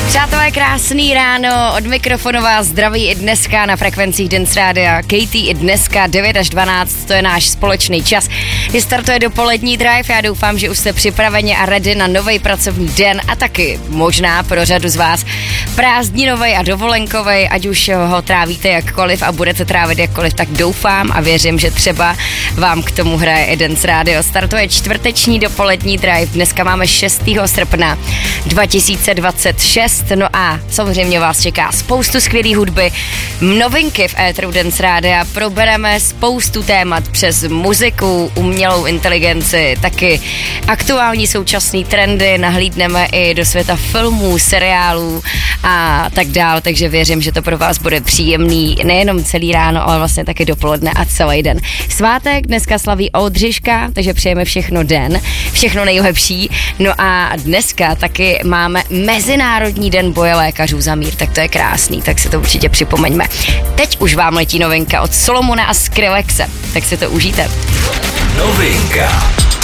Přátelé, krásný ráno, od mikrofonu vás zdraví i dneska na frekvencích Dance Rádia Katie. I dneska 9 až 12, to je náš společný čas. Startuje dopolední drive, já doufám, že už jste připraveni a ready na nový pracovní den a taky možná pro řadu z vás prázdninovej a dovolenkovej, ať už ho trávíte jakkoliv a budete trávit jakkoliv, tak doufám a věřím, že třeba vám k tomu hraje i Dance Radio. Startuje čtvrteční dopolední drive, dneska máme 6. srpna 2026. No a samozřejmě vás čeká spoustu skvělý hudby, novinky v éteru Dance Rádia, probereme spoustu témat přes muziku, umělou inteligenci, taky aktuální současný trendy, nahlídneme i do světa filmů, seriálů a tak dál, takže věřím, že to pro vás bude příjemný nejenom celý ráno, ale vlastně taky dopoledne a celý den. Svátek dneska slaví Oldřiška, takže přejeme všechno den, všechno nejlepší. No a dneska taky máme Mezinárodní den boje lékařů za mír, tak to je krásný, tak si to určitě připomeňme. Teď už vám letí novinka od Solomona a Skrillexe, tak si to užijte. Novinka.